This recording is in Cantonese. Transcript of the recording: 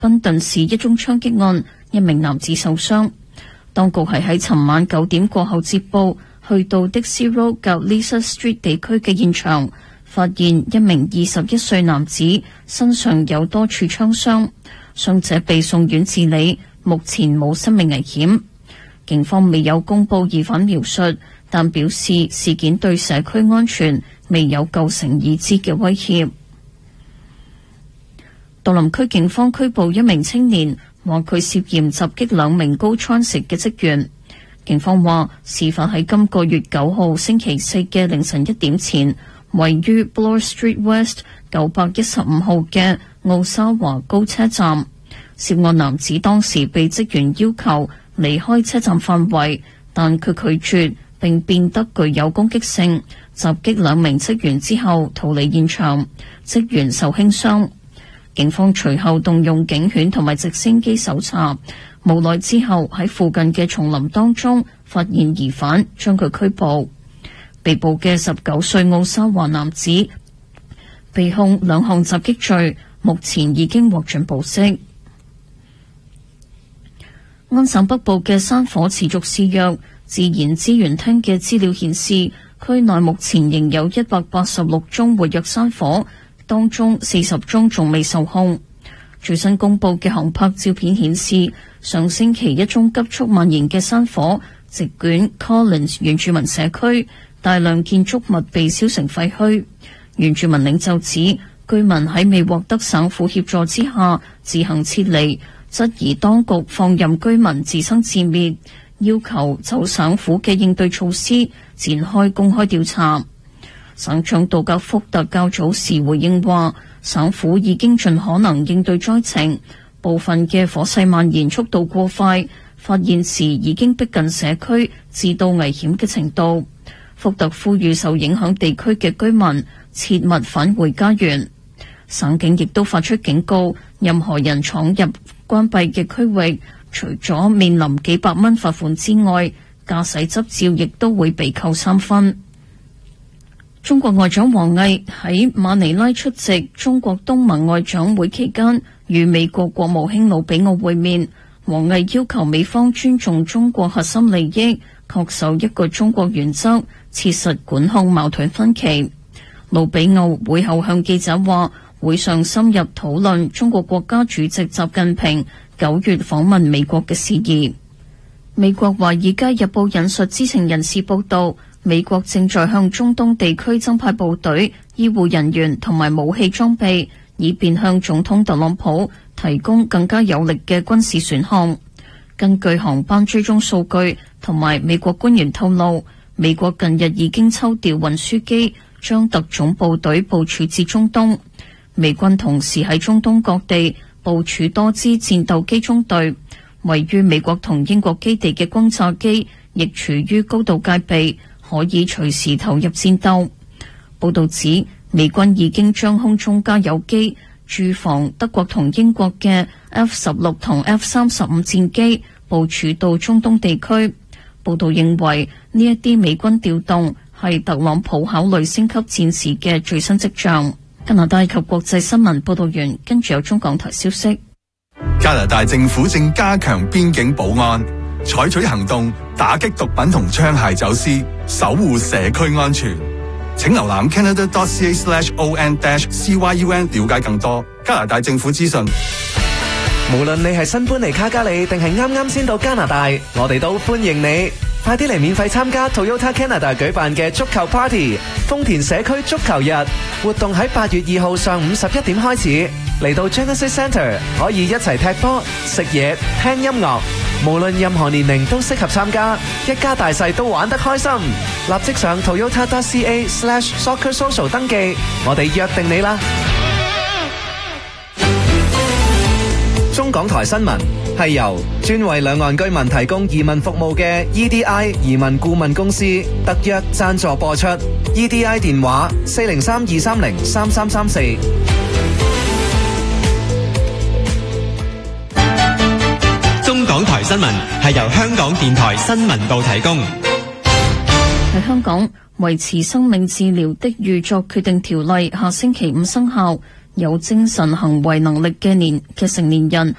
賓頓市一宗槍擊案，一名男子受傷。當局係喺尋晚9點過後接報，去到 Dixie Road 及 Lisa Street 地區嘅現場，發現一名21歲男子身上有多處槍傷，傷者被送院治理，目前冇生命危險。警方未有公布疑犯描述，但表示事件對社區安全未有構成已知嘅威脅。杜林區警方拘捕一名青年，話佢涉嫌襲擊2名高 transit 嘅職員。警方話，事發喺今個月9號星期四嘅凌晨1點前，位於 Bloor Street West 915號嘅奧沙華高車站。涉案男子當時被職員要求離開車站範圍，但佢拒絕並變得具有攻擊性，襲擊2名職員之後逃離現場，職員受輕傷。警方隨後動用警犬同埋直升機搜查，無奈之後喺附近嘅叢林當中發現疑犯，將佢拘捕。被捕嘅19歲奧沙華男子被控2項襲擊罪，目前已經獲准保釋。安省北部嘅山火持續肆虐，自然資源廳嘅資料顯示，區內目前仍有186宗活躍山火，當中40宗仲未受控。最新公布嘅航拍照片顯示，上星期一宗急速蔓延嘅山火席捲 Collins 原住民社區，大量建築物被燒成廢墟。原住民領袖指，居民喺未獲得省府協助之下自行撤離，質疑當局放任居民自生自滅，要求就省府嘅應對措施展開公開調查。省長杜格福特較早時回應話，省府已經盡可能應對災情，部分嘅火勢蔓延速度過快，發現時已經逼近社區至到危險嘅程度。福特呼籲受影響地區嘅居民切勿返回家園。省警亦都發出警告，任何人闖入關閉嘅區域，除咗面臨幾百蚊罰款之外，駕駛執照亦都會被扣3分。中國外長王毅喺馬尼拉出席中國東盟外長會期間，與美國國務卿魯比奧會面。王毅要求美方尊重中國核心利益，恪守一個中國原則，切實管控矛盾分歧。魯比奧會後向記者話，會上深入討論中國國家主席習近平9月訪問美國嘅事宜。美國《華爾街日報》引述知情人士報道，美國正在向中東地區增派部隊、醫護人員同埋武器裝備，以便向總統特朗普提供更加有力嘅軍事選項。根據航班追蹤數據同埋美國官員透露，美國近日已經抽調運輸機，將特種部隊部署至中東。美軍同時喺中東各地部署多支戰鬥機中隊，位於美國同英國基地嘅轟炸機亦處於高度戒備，可以隨時投入戰鬥。報道指，美軍已經將空中加油機駐防德國同英國嘅 F-16同 F-35戰機部署到中東地區。報道認為，呢一啲美軍調動係特朗普考慮升級戰事嘅最新跡象。加拿大及國際新聞報道員，跟住有中港台消息。 加拿大政府正加強邊境保安，採取行動打擊毒品同槍械走私，守護社區安全。請瀏覽 canada.ca/on-cyn 了解更多加拿大政府資訊。 無論你係新搬嚟卡加里定係啱啱先到加拿大，我哋都歡迎你。快啲嚟免費參加 Toyota Canada 舉辦嘅足球 Party， 豐田社區足球日活動喺8月2號上午11點開始。嚟到 Genesis Centre 可以一齊踢波、食嘢、聽音樂，無論任何年齡都適合參加，一家大細都玩得開心。立即上 toyota.ca/soccersocial 登記，我哋約定你啦。中港台新聞係由專為兩岸居民提供移民服務嘅 EDI 移民顧問公司特約贊助播出。EDI 電話403-230-3334。 中港台新聞係由香港電台新聞部提供。 喺香港，維持生命治療的預作決定條例下星期5生效。有精神行為能力嘅成年人